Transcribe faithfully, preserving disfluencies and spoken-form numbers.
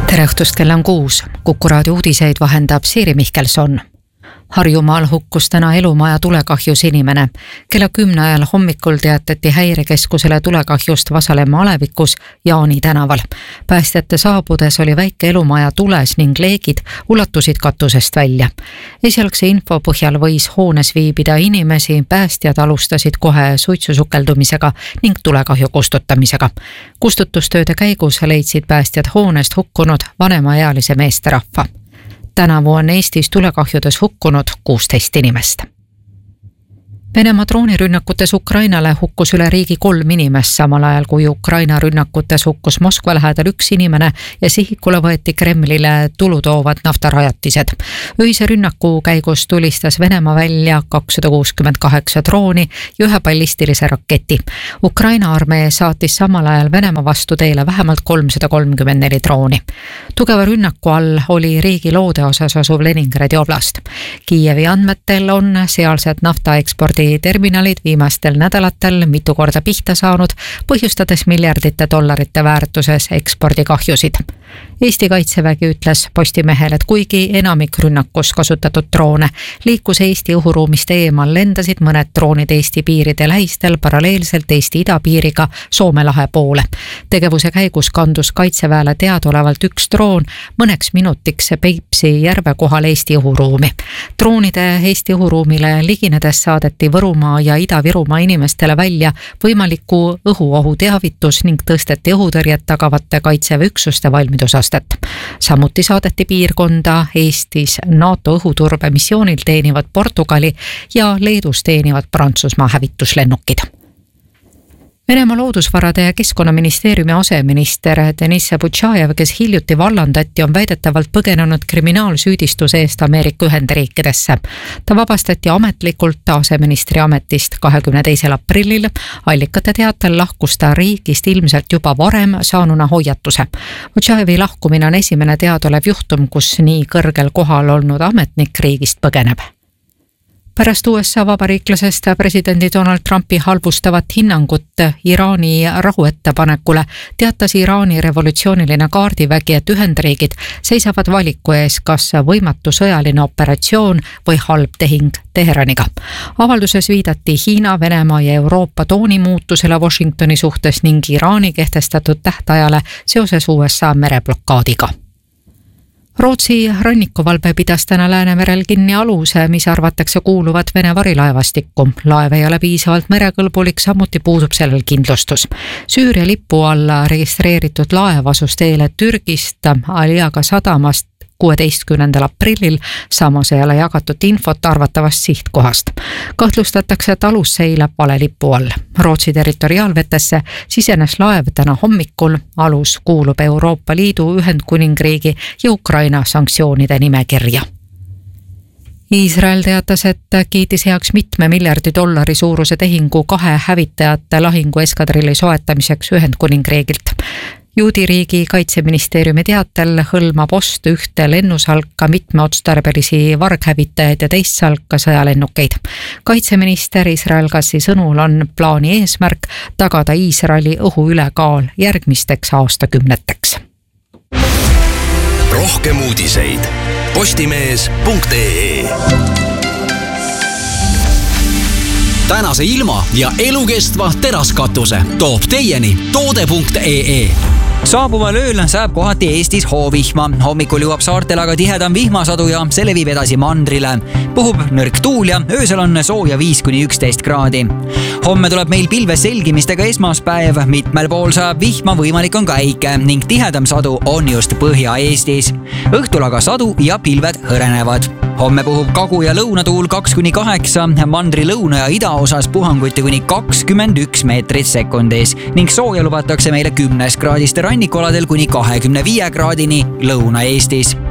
tere õhtust, kell on kuus. Kuku raadio uudiseid vahendab Siiri Mihkelson. Harjumaal hukkus täna elumaja tulekahjus inimene. Kella kümne ajal hommikul teatati häirekeskusele tulekahjust Vasalemma alevikus Jaani tänaval. Päästjate saabudes oli väike elumaja tules ning leegid ulatusid katusest välja. Esialgse info põhjal võis hoones viibida inimesi, päästjad alustasid kohe suitsusukeldumisega ning tulekahju kustutamisega. Kustutustööde käigus leidsid päästjad hoonest hukkunud vanemaealise meesterahva. Tänavu on Eestis tulekahjudes hukkunud kuusteist inimest. Venemaa droonirünnakutes Ukrainale hukkus üle riigi kolm inimest, samal ajal kui Ukraina rünnakutes hukkus Moskva lähedal üks inimene ja sihikule võeti Kremlile tulu toovad naftarajatised. Öise rünnaku käigus tulistas Venemaa välja kakssada kuuskümmend kaheksa drooni ja ühe ballistilise raketi. Ukraina armee saatis samal ajal Venemaa vastu teele vähemalt kolmsada kolmkümmend neli drooni. Tugeva rünnaku all oli riigi loode osas asuv Leningradi oblast. Kiievi andmetel on sealsed naftaekspordi terminalid viimastel nädalatel mitu korda pihta saanud, põhjustades miljardite dollarite väärtuses ekspordikahjusid. Eesti kaitsevägi ütles Postimehel, et kuigi enamik rünnakus kasutatud droone liikus Eesti õhuruumist eemal, lendasid mõned droonid Eesti piiride lähistel paralleelselt Eesti idapiiriga Soome lahe poole. Tegevuse käigus kandus kaitseväele teadaolevalt üks droon mõneks minutiks Peipsi järve kohal Eesti õhuruumi. Droonide Eesti õhuruumile liginedes saadeti Võrumaa ja Ida-Virumaa inimestele välja võimaliku õhuohu teavitus ning tõsteti õhutõrjet tagavate kaitseväeüksuste valmidusastet. Samuti saadeti piirkonda Eestis NATO õhuturbe missioonil teenivad Portugali ja Leedus teenivad Prantsusmaa hävituslennukid. Venemaa loodusvarade ja keskkonnaministeeriumi aseminister Denis Butšajev, kes hiljuti vallandati, on väidetavalt põgenenud kriminaalsüüdistuse eest Ameerika Ühendriikidesse. Ta vabastati ametlikult aseministri ametist kahekümne teisel aprillil. Allikate teatel lahkus ta riigist ilmselt juba varem saanuna hoiatuse. Butšajevi lahkumine on esimene teadolev juhtum, kus nii kõrgel kohal olnud ametnik riigist põgeneb. Pärast U S A vabariiklasest presidendi Donald Trumpi halvustavat hinnangut Iraani rahuettepanekule teatas Iraani revolutsiooniline kaardivägi, et Ühendriigid seisavad valiku ees, kas võimatu sõjaline operatsioon või halb tehing Teheraniga. Avalduses viidati Hiina, Venemaa ja Euroopa toonimuutusele Washingtoni suhtes ning Iraani kehtestatud tähtajale seoses U S A mereblokaadiga. Rootsi rannikuvalve pidas täna Läänemerel kinni aluse, mis arvatakse kuuluvat Vene varilaevastikku. Laev ei ole piisavalt merekõlbulik, samuti puudub sellel kindlustus. Süüria lipu alla registreeritud laev asus teele Türgist Aliaga sadamast kuueteistkümnendal aprillil, samas ei ole jagatud infot arvatavast sihtkohast. Kahtlustatakse, et alus seilab vale lipu all. Rootsi territoriaalvetesse sisenes laev täna hommikul. Alus kuulub Euroopa Liidu, Ühendkuningriigi ja Ukraina sanktsioonide nimekirja. Iisrael teatas, et kiitis heaks mitme miljardi dollari suuruse tehingu kahe hävitajate lahingu eskadrilli soetamiseks Ühendkuningriigilt. Juudi riigi kaitseministeeriumi teatel hõlmab ost ühte lennusalka, mitmeotstarbelisi varghävitajaid ja teist salka sõjalennukeid. Kaitseminister Israel Katsi sõnul on plaani eesmärk tagada Iisraeli õhuülekaal järgmisteks aastakümneteks. Rohkem uudiseid postimees punkt ee. Tänase ilma ja elukestva teraskatuse toob teieni toode punkt ee. Saabuval ööl saab kohati Eestis hoovihma. Hommikul jõuab saartel aga tihedam vihmasadu ja selle viib edasi mandrile. Puhub nõrk tuul ja öösel on sooja viis kuni üksteist kraadi. Homme tuleb meil pilve selgimistega esmaspäev. Mitmel pool saab vihma, võimalik on ka äike ning tihedam sadu on just Põhja-Eestis. Õhtul aga sadu ja pilved hõrenevad. Homme puhub kagu- ja lõunatuul kaks kuni kaheksa, mandri lõuna ja idaosas puhanguti kuni kakskümmend üks meetrit sekundis ning sooja lubatakse meile kümnes kraadiste rannikualadel kuni kahekümne viie kraadini Lõuna-Eestis.